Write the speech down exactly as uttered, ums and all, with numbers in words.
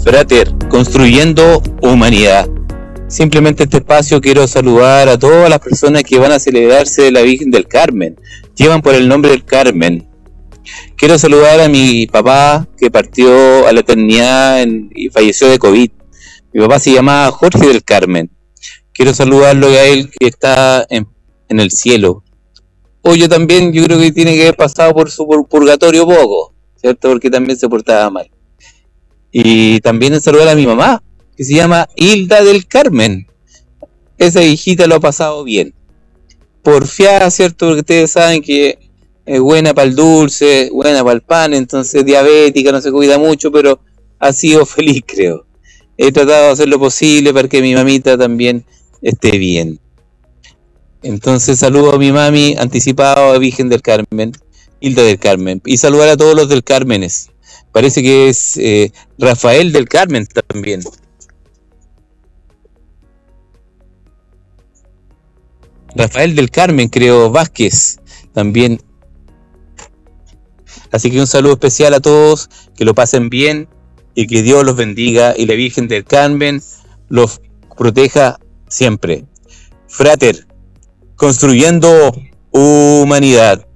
Frater, construyendo humanidad. Simplemente este espacio quiero saludar a todas las personas que van a celebrarse de la Virgen del Carmen. Llevan por el nombre del Carmen. Quiero saludar a mi papá que partió a la eternidad en, y falleció de COVID. Mi papá se llamaba Jorge del Carmen. Quiero saludarlo a él que está en, en el cielo. O yo también, yo creo que tiene que haber pasado por su por purgatorio poco, ¿cierto? Porque también se portaba mal. Y también saludar a mi mamá, que se llama Hilda del Carmen. Esa hijita lo ha pasado bien. Porfiada, ¿cierto? Porque ustedes saben que es buena para el dulce, buena para el pan, entonces diabética, no se cuida mucho, pero ha sido feliz, creo. He tratado de hacer lo posible para que mi mamita también esté bien. Entonces saludo a mi mami anticipado a Virgen del Carmen, Hilda del Carmen, y saludar a todos los del Cármenes. Parece que es eh, Rafael del Carmen también. Rafael del Carmen, creo, Vázquez también. Así que un saludo especial a todos, que lo pasen bien y que Dios los bendiga y la Virgen del Carmen los proteja siempre. Frater, construyendo humanidad.